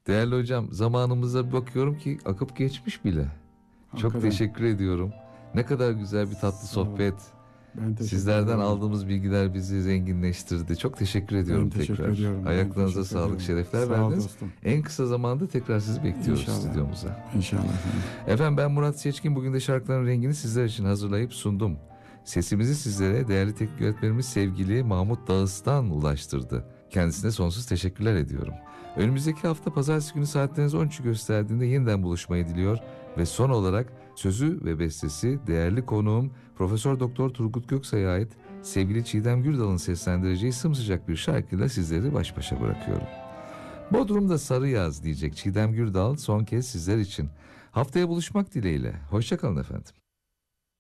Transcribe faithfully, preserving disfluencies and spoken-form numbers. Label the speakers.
Speaker 1: Değerli hocam, zamanımıza bir bakıyorum ki akıp geçmiş bile. Çok
Speaker 2: Hakikaten.
Speaker 1: teşekkür ediyorum. Ne kadar güzel bir tatlı
Speaker 2: Sağ ol.
Speaker 1: sohbet.
Speaker 2: Ben teşekkür
Speaker 1: Sizlerden
Speaker 2: ediyorum.
Speaker 1: aldığımız bilgiler bizi zenginleştirdi. Çok teşekkür ediyorum
Speaker 2: Ben teşekkür
Speaker 1: tekrar.
Speaker 2: ediyorum. Ben
Speaker 1: Ayaklarınıza
Speaker 2: teşekkür
Speaker 1: sağlık,
Speaker 2: ediyorum.
Speaker 1: şerefler
Speaker 2: Sağ ol
Speaker 1: verdiniz.
Speaker 2: dostum.
Speaker 1: En kısa zamanda tekrar sizi bekliyoruz
Speaker 2: İnşallah.
Speaker 1: stüdyomuza.
Speaker 2: İnşallah efendim.
Speaker 1: Efendim, ben Murat Seçkin. Bugün de şarkıların rengini sizler için hazırlayıp sundum. Sesimizi sizlere değerli teknik öğretmenimiz sevgili Mahmut Dağıstan ulaştırdı. Kendisine sonsuz teşekkürler ediyorum. Önümüzdeki hafta pazartesi günü saatleriniz on üçü gösterdiğinde yeniden buluşmayı diliyor ve son olarak sözü ve bestesi değerli konuğum Profesör Doktor Turgut Göksay'a ait sevgili Çiğdem Gürdal'ın seslendireceği sımsıcak bir şarkıyla sizleri baş başa bırakıyorum. Bodrum'da sarı yaz diyecek Çiğdem Gürdal son kez sizler için. Haftaya buluşmak dileğiyle. Hoşça kalın efendim.